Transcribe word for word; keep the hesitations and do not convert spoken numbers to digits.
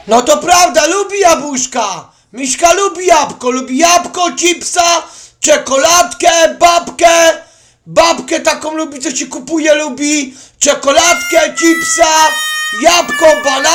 No to prawda, lubi jabłuszka. Miśka lubi jabłko, lubi jabłko, chipsa, czekoladkę, babkę. Babkę taką lubi, co się kupuje, lubi. Czekoladkę, chipsa, jabłko, banana.